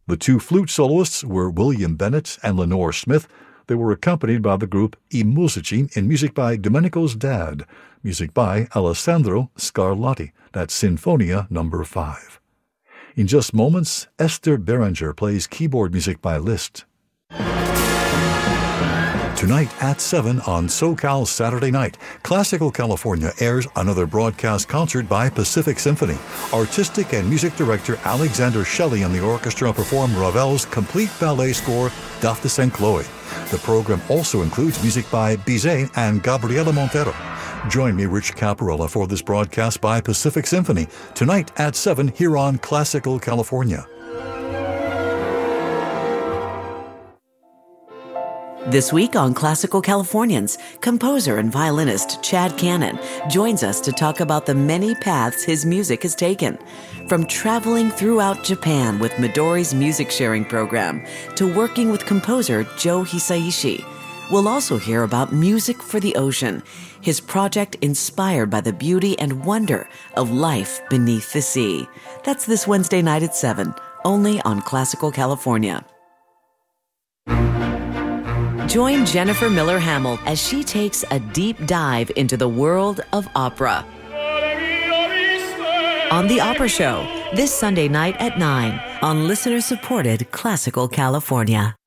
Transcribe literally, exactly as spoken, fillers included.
The two flute soloists were William Bennett and Lenore Smith. They were accompanied by the group I Musici in music by Domenico's dad, music by Alessandro Scarlatti. That's Sinfonia number five. In just moments, Esther Berenger plays keyboard music by Liszt. Tonight at seven on SoCal Saturday Night, Classical California airs another broadcast concert by Pacific Symphony. Artistic and music director Alexander Shelley and the orchestra perform Ravel's complete ballet score, Daphne Saint Chloe. The program also includes music by Bizet and Gabriela Montero. Join me, Rich Caparella, for this broadcast by Pacific Symphony, tonight at seven here on Classical California. This week on Classical Californians, composer and violinist Chad Cannon joins us to talk about the many paths his music has taken. From traveling throughout Japan with Midori's music sharing program to working with composer Joe Hisaishi. We'll also hear about Music for the Ocean, his project inspired by the beauty and wonder of life beneath the sea. That's this Wednesday night at seven, only on Classical California. Join Jennifer Miller Hamill as she takes a deep dive into the world of opera. On The Opera Show, this Sunday night at nine on listener-supported Classical California.